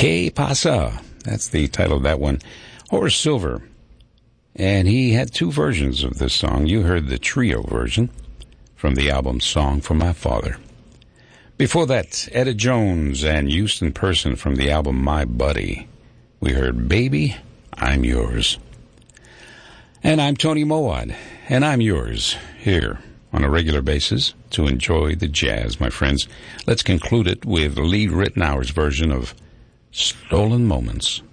Que Pasa? That's the title of that one. Horace Silver. And he had two versions of this song. You heard the trio version from the album Song for My Father. Before that, Etta Jones and Houston Person from the album My Buddy. We heard Baby, I'm Yours. And I'm Tony Mowat, and I'm yours here on a regular basis to enjoy the jazz, my friends. Let's conclude it with Lee Ritenour's version of Stolen Moments.